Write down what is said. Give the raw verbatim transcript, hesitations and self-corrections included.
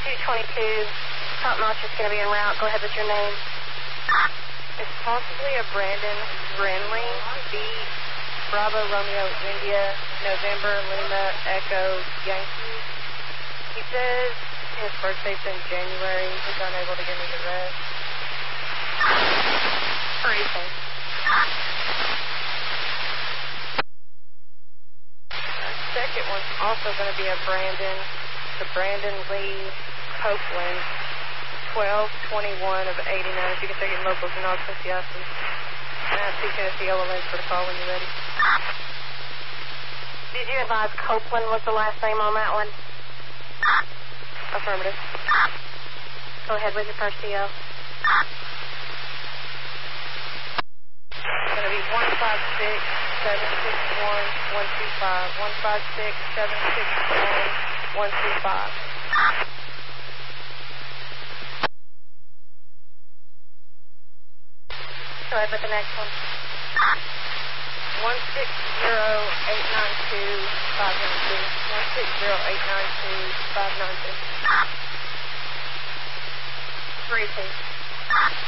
two twenty-two, top notch is going to be en route. Go ahead with your name. It's possibly a Brandon Brinley, B, Bravo Romeo India, November Lima Echo Yankee. He says his birthday's in January. He's unable to give me the rest. Briefing. The second one's also going to be a Brandon, the Brandon Lee Copeland, twelve twenty-one of eighty-nine. If you can take your locals and Austin, Seattle. Uh, P Tennessee Yellow Lens for the call when you're ready. Did you advise Copeland was the last name on that one? Affirmative. Go ahead with your first C O. It's going to be one five six seven six one one two five. one five six seven six one one two five. Go ahead with the next one. one six zero eight nine two five nine two. one six zero eight nine two five nine two. Briefing.